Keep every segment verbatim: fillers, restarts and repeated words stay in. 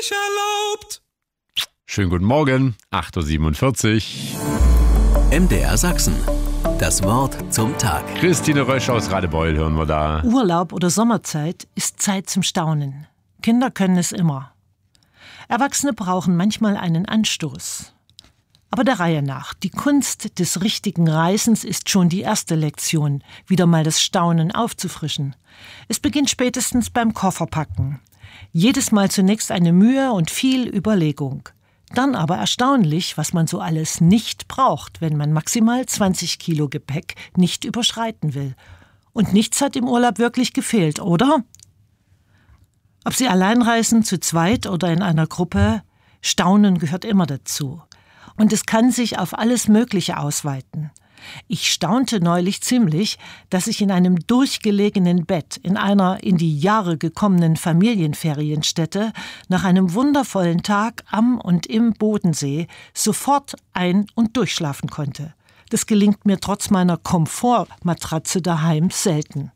erlaubt. Schönen guten Morgen, acht Uhr siebenundvierzig. M D R Sachsen. Das Wort zum Tag. Christine Rösch aus Radebeul hören wir da. Urlaub oder Sommerzeit ist Zeit zum Staunen. Kinder können es immer. Erwachsene brauchen manchmal einen Anstoß. Aber der Reihe nach. Die Kunst des richtigen Reisens ist schon die erste Lektion, wieder mal das Staunen aufzufrischen. Es beginnt spätestens beim Kofferpacken. Jedes Mal zunächst eine Mühe und viel Überlegung. Dann aber erstaunlich, was man so alles nicht braucht, wenn man maximal zwanzig Kilo Gepäck nicht überschreiten will. Und nichts hat im Urlaub wirklich gefehlt, oder? Ob Sie allein reisen, zu zweit oder in einer Gruppe, Staunen gehört immer dazu. Und es kann sich auf alles Mögliche ausweiten. Ich staunte neulich ziemlich, dass ich in einem durchgelegenen Bett in einer in die Jahre gekommenen Familienferienstätte nach einem wundervollen Tag am und im Bodensee sofort ein- und durchschlafen konnte. Das gelingt mir trotz meiner Komfortmatratze daheim selten.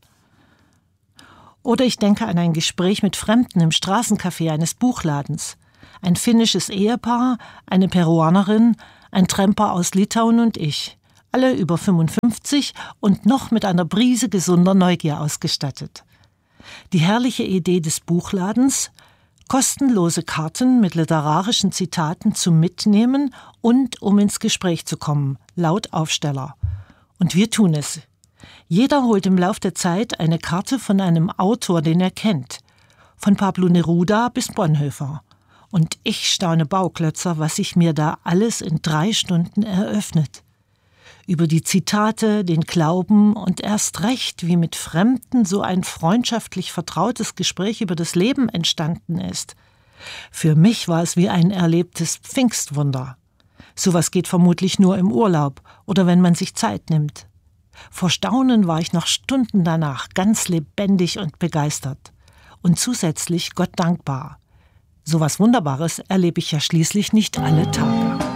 Oder ich denke an ein Gespräch mit Fremden im Straßencafé eines Buchladens. Ein finnisches Ehepaar, eine Peruanerin, ein Tramper aus Litauen und ich. Alle über fünfundfünfzig und noch mit einer Prise gesunder Neugier ausgestattet. Die herrliche Idee des Buchladens, kostenlose Karten mit literarischen Zitaten zum Mitnehmen und um ins Gespräch zu kommen, laut Aufsteller. Und wir tun es. Jeder holt im Lauf der Zeit eine Karte von einem Autor, den er kennt. Von Pablo Neruda bis Bonhoeffer. Und ich staune Bauklötzer, was sich mir da alles in drei Stunden eröffnet. Über die Zitate, den Glauben und erst recht, wie mit Fremden so ein freundschaftlich vertrautes Gespräch über das Leben entstanden ist. Für mich war es wie ein erlebtes Pfingstwunder. Sowas geht vermutlich nur im Urlaub oder wenn man sich Zeit nimmt. Vor Staunen war ich noch Stunden danach ganz lebendig und begeistert. Und zusätzlich Gott dankbar. Sowas Wunderbares erlebe ich ja schließlich nicht alle Tage.